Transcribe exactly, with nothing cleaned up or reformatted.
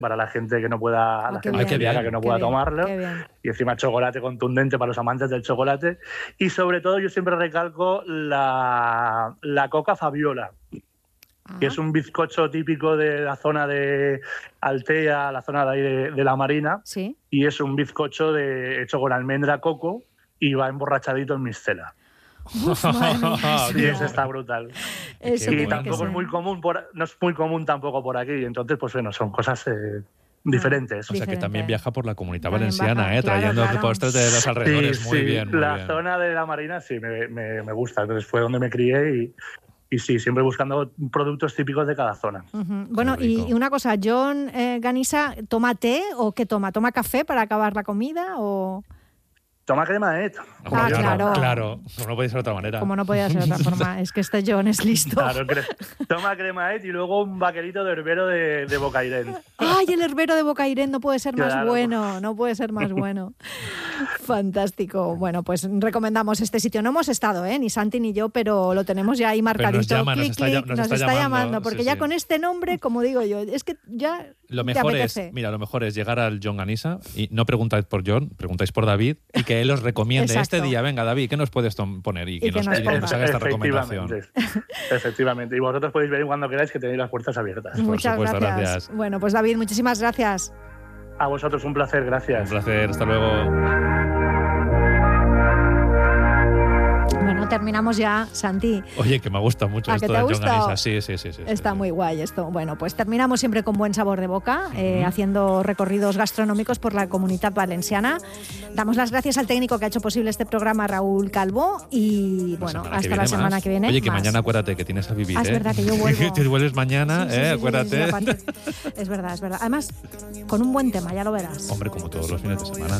para la gente que no pueda, oh, la gente bien, celíaca que no pueda bien, tomarlo. bien. Y encima chocolate contundente para los amantes del chocolate. Y sobre todo yo siempre recalco la, la coca Fabiola, Ah. que es un bizcocho típico de la zona de Altea, la zona de ahí de, de la Marina. Sí. Y es un bizcocho de, hecho con almendra coco y va emborrachadito en mistela. Uf, madre mía, Sí, eso está brutal. Eso y tiene tampoco que es muy común, por, no es muy común tampoco por aquí. Entonces, pues bueno, son cosas eh, diferentes. O sea, que también viaja por la Comunidad También Valenciana, baja, ¿eh? claro, Trayendo claro. postres de los alrededores. Sí, muy sí, bien, muy la bien. zona de la Marina sí me, me, me gusta. Entonces fue donde me crié y, y sí, siempre buscando productos típicos de cada zona. Uh-huh. Bueno, y, y una cosa, John eh, Ganisa, ¿toma té o qué toma? ¿Toma café para acabar la comida o...? Toma crema, ¿eh? Ah, claro. Claro, como no podía ser de otra manera. Como no podía ser de otra forma. Es que este John es listo. Claro, cre- toma crema, ¿eh? Y luego un vaquerito de herbero de, de Bocairén. ¡Ay, el herbero de Bocairén! No puede ser más Claro. bueno, no puede ser más bueno. Fantástico. Bueno, pues recomendamos este sitio. No hemos estado, ¿eh? Ni Santi ni yo, pero lo tenemos ya ahí marcadito. nos llama, nos clic, está clic, llam- nos nos está está llamando, llamando, porque sí, ya sí. con este nombre, como digo yo, es que ya Lo te mejor es, apetece. mira, lo mejor es llegar al John Ganisa y no preguntáis por John, preguntáis por David y que él os recomiende Exacto. este día. Venga, David, ¿qué nos puedes tom- poner? Y, Y que que nos, nos y que nos ponga. haga esta recomendación. Efectivamente. Efectivamente. Y vosotros podéis venir cuando queráis, que tenéis las puertas abiertas. Muchas supuesto, gracias. gracias. Bueno, pues David, muchísimas gracias. A vosotros un placer, gracias. Un placer, hasta luego. Bueno, terminamos ya, Santi. Oye, que me gusta mucho ¿A esto que te de ha John gustado? Ganisa. Sí, sí, sí. sí Está sí, muy guay esto. Bueno, pues terminamos siempre con buen sabor de boca, eh, Ujú. haciendo recorridos gastronómicos por la Comunidad Valenciana. Damos las gracias al técnico que ha hecho posible este programa, Raúl Calvo, y bueno, semana que hasta viene la semana más. que viene. Oye, que más. mañana acuérdate que tienes a vivir, Ah, es ¿eh? verdad que yo vuelvo. Te vuelves mañana, Sí, sí, ¿eh? sí, sí, Acuérdate. sí, sí, aparte- es verdad, es verdad. Además, con un buen tema, ya lo verás. Hombre, como todos los fines de semana.